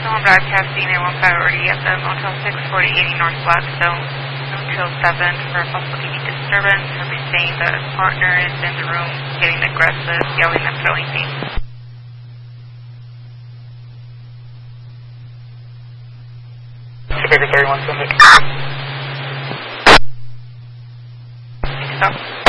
So I'm broadcasting a 1 priority at the Motel 6, 4080 North Blackstone, until 7 for possible TV disturbance. Somebody's saying the partner is in the room getting aggressive, yelling and throwing things. Chicago 31 Sunday. Stop.